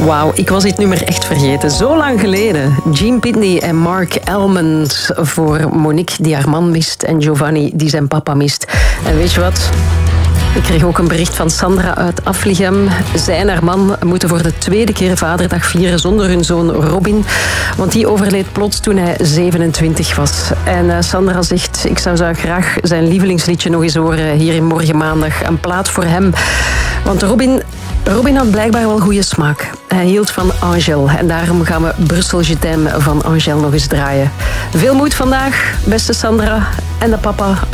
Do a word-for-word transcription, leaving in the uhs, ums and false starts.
Wauw, ik was dit nummer echt vergeten. Zo lang geleden. Gene Pitney en Mark Almond voor Monique die haar man mist en Giovanni die zijn papa mist. En weet je wat? Ik kreeg ook een bericht van Sandra uit Aflichem. Zij en haar man moeten voor de tweede keer Vaderdag vieren zonder hun zoon Robin. Want die overleed plots toen hij zevenentwintig was. En uh, Sandra zegt, ik zou zo graag zijn lievelingsliedje nog eens horen hier in Morgen Maandag. Een plaat voor hem. Want Robin... Robin had blijkbaar wel goede smaak. Hij hield van Angèle. En daarom gaan we Brussel Je t'aime van Angèle nog eens draaien. Veel moed vandaag, beste Sandra. En de papa